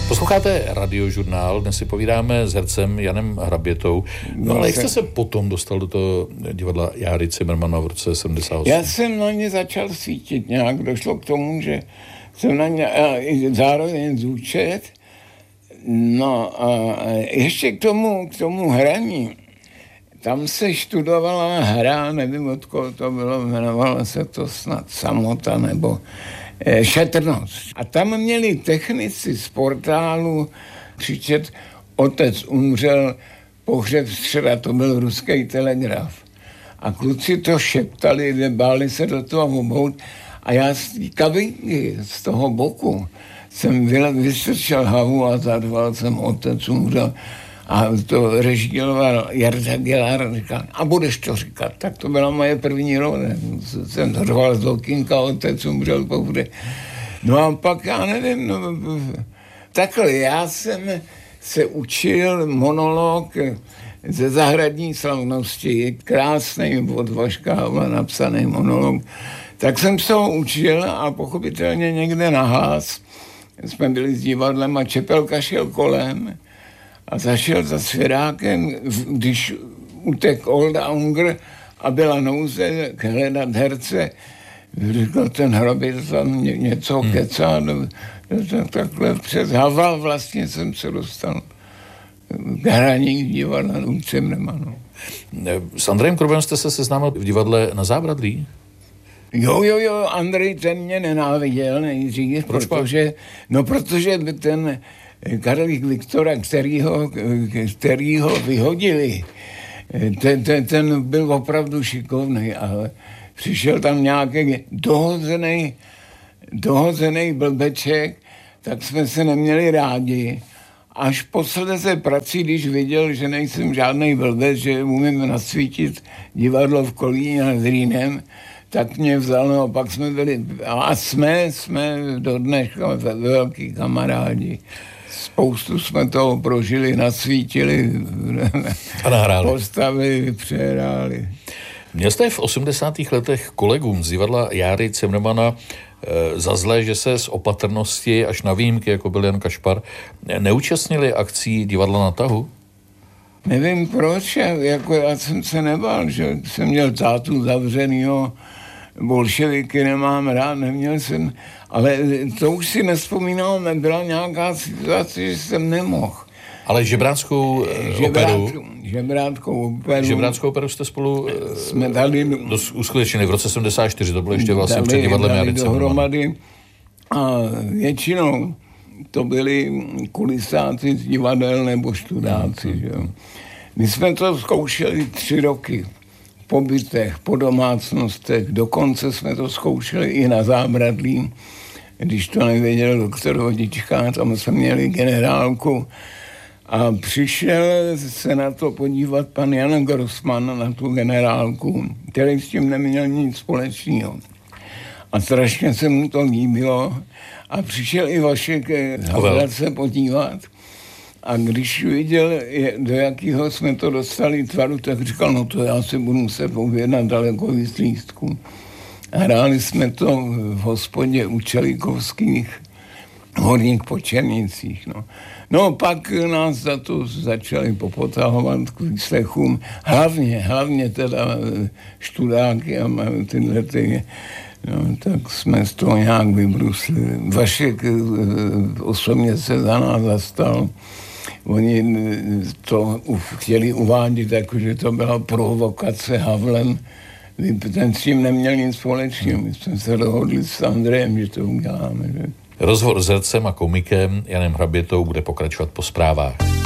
Posloucháte Radiožurnál, dnes si povídáme s hercem Janem Hrabětou. No ale jak jste se potom dostal do toho divadla Járy Cimrmana v roce 78? Já jsem na ně začal svítit nějak, došlo k tomu, že jsem na ně zároveň zúčet. No a ještě k tomu hraní. Tam se študovala hra, nevím od koho to bylo, jmenovalo se to snad Samota nebo Šetrnost. A tam měli technici z portálu křičet: otec umřel, pohřeb středa, to byl ruský telegraf. A kluci to šeptali, báli se do toho obout. A já z té kabinky, z toho boku, jsem vystrčil hlavu a zařval jsem: otec umřel. A to režíroval Jarda Gelár, říkal: a budeš to říkat. Tak to byla moje první role. Jsem řval z okýnka: otec umřel, pohřeb. No a pak, já nevím, takhle, já jsem se učil monolog ze Zahradní slavnosti, krásný od Vaška Havla napsaný monolog. Tak jsem se ho učil a pochopitelně někde nahlas jsme byli s divadlem a Čepelka šel kolem a zašel za svěrákem, když utek Olda Unger a byla nouze hledat herce. Říkal: ten Hrabět tam něco kecá. Takhle přes Havla vlastně jsem se dostal k hraní divadla u Cimrmana. S Andrejem Krubem jste se seznámil v divadle Na Zábradlí? Jo, Andrej ten mě nenáviděl nejdřív, protože ten Karlík Viktora, který ho vyhodili, ten byl opravdu šikovný, ale přišel tam nějaký dohozený blbeček, tak jsme se neměli rádi. Až posledně prací, když viděl, že nejsem žádný blbec, že umím nasvítit divadlo v Kolíně nad Rýnem, tak mě vzal, no, pak jsme byli, a jsme do dneška velký kamarádi. Spoustu jsme toho prožili, nasvítili a nahráli. Postavy, přehráli. Měl jste v 80. letech kolegům z divadla Járy Cimrmana za zlé, že se z opatrnosti až na výjimky, jako byl Jan Kašpar, neúčastnili akcí divadla Na tahu? Nevím proč, já jsem se nebál, že jsem měl tátu zavřenýho, bolševiky nemám rád, neměl jsem, ale to už si nespomínám, byla nějaká situace, že jsem nemohl. Ale Žebráckou operu... Žebráckou operu jste spolu jsme dali uskutečnili v roce 74, to bylo ještě vlastně před divadlem Járy Cimrmana. A většinou to byli kulisáci z divadel nebo študáci. Že? My jsme to zkoušeli 3 roky. Po bytech, po domácnostech, dokonce jsme to zkoušeli i na Zábradlí, když to nevěděl doktor Vodička, tam jsme měli generálku a přišel se na to podívat pan Jan Grossman, na tu generálku, který s tím neměl nic společného. A strašně se mu to líbilo a přišel i Vašek Havel se podívat. A když viděl, do jakého jsme to dostali tvaru, tak říkal: no to já si budu muset objednat daleko víc lístků. Hráli jsme to v hospodě u Čelikovských, Horních Počernicích. No pak nás za to začali popotahovat k výslechům. Hlavně teda študáky a tyhle tak jsme z toho nějak vybrusli. Vašek osobně se za nás zastal. Oni to chtěli uvádět, že to byla provokace Havlem. Ten s tím neměl nic společného. My jsme se dohodli s Andrejem, že to uděláme. Že? Rozhovor s hercem a komikem Janem Hrabětou bude pokračovat po zprávách.